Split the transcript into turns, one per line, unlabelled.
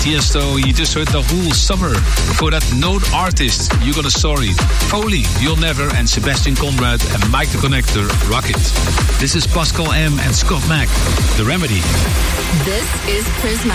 Tiesto, you just heard The Whole Summer. For that, Known Artist, You Got a Story. Foley, You'll Never, and Sebastian Conrad and Mike the Connector, Rocket. This is Pascal M. and Scott Mack, The Remedy.
This is Prisma.